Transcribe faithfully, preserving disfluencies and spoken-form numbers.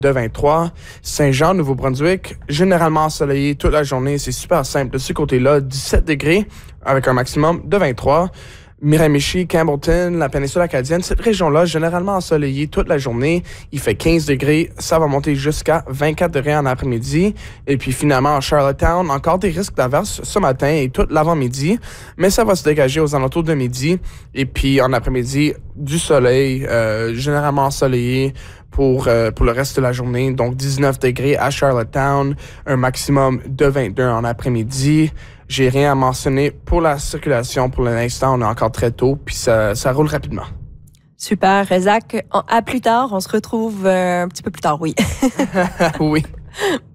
de vingt-trois. Saint-Jean, Nouveau-Brunswick, généralement ensoleillé toute la journée. C'est super simple. De ce côté-là, dix-sept degrés avec un maximum de vingt-trois. Miramichi, Campbellton, la péninsule acadienne, cette région-là, généralement ensoleillée toute la journée. Il fait quinze degrés, ça va monter jusqu'à vingt-quatre degrés en après-midi. Et puis finalement, à Charlottetown, encore des risques d'averse ce matin et tout l'avant-midi, mais ça va se dégager aux alentours de midi. Et puis en après-midi, du soleil, euh, généralement ensoleillé pour, euh, pour le reste de la journée. Donc dix-neuf degrés à Charlottetown, un maximum de vingt-deux en après-midi. J'ai rien à mentionner pour la circulation. Pour l'instant, on est encore très tôt, puis ça, ça roule rapidement. Super. Zach, à plus tard. On se retrouve euh, un petit peu plus tard, oui. Oui.